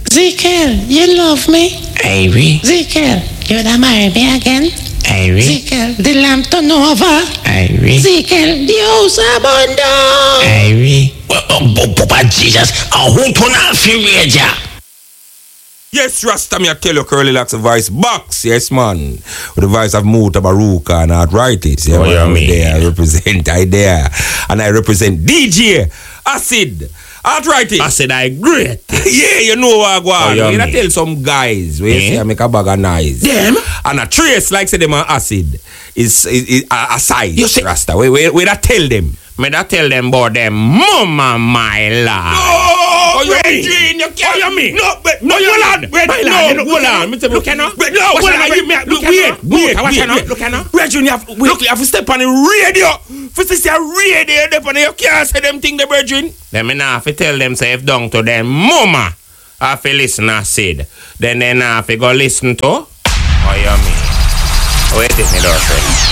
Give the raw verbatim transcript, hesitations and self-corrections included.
Ezekiel, you love me? Ivy. Ezekiel, you wanna marry me again? Ivy. Ezekiel, the lamp turn over. Ivy. Ezekiel, the house abandoned. Ivy. Papa Jesus, and who turn off your radio? Yes, Rasta, me I tell you, Curly Locks, a voice box, yes, man. With the voice of Muta Baruka and arthritis. Yeah, Oh, man, yeah, I'm me. there, I represent, I there. And I represent D J, Acid, arthritis. I said I great. Yeah, you know what I go on. Oh, yeah, You me. tell some guys, where you Eh? see I make a bag of noise. Them? And a trace, like say them on acid, is, is, is a, a size, You say- Rasta. Where, where, where I tell them. Me da tell them about them mama, my lad. Oh, you Regine, mean? you can't. Oh, you mean? No, but, No, no, you hold lad. on. Wait, My no, lad, you hold look- on. look- look here now. Wait, no, Watch hold now, on. wait, You- look Look, here wait, now. wait, Watch wait, now, wait. look here now. Regine, you have, look, you have to step on the radio. For to see a radio, there, and you can't say them thing, the Regine. Then me nah fi tell them say if down to them mama I fi listen I said. Then they nah fi go listen to. Oh you mean? Wait it me door say.